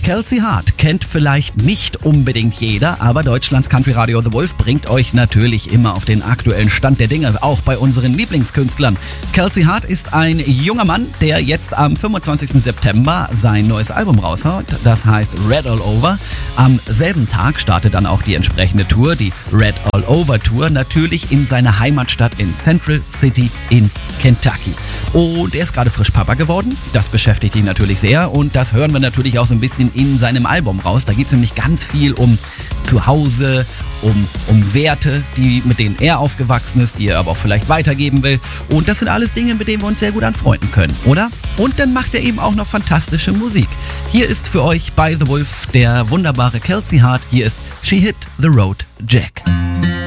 Kelsey Hart kennt vielleicht nicht unbedingt jeder, aber Deutschlands Country Radio The Wolf bringt euch natürlich immer auf den aktuellen Stand der Dinge, auch bei unseren Lieblingskünstlern. Kelsey Hart ist ein junger Mann, der jetzt am 25. September sein neues Album raushaut. Das heißt Red All Over. Am selben Tag startet dann auch die entsprechende Tour, die Red All Over Tour, natürlich in seiner Heimatstadt in Central City in Kentucky. Und er ist gerade frisch Papa geworden. Das beschäftigt ihn natürlich sehr und das hören wir natürlich auch so ein bisschen in seinem Album raus. Da geht es nämlich ganz viel um Zuhause, um Werte, mit denen er aufgewachsen ist, die er aber auch vielleicht weitergeben will. Und das sind alles Dinge, mit denen wir uns sehr gut anfreunden können, oder? Und dann macht er eben auch noch fantastische Musik. Hier ist für euch bei The Wolf der wunderbare Kelsey Hart. Hier ist She Hit the Road Jack.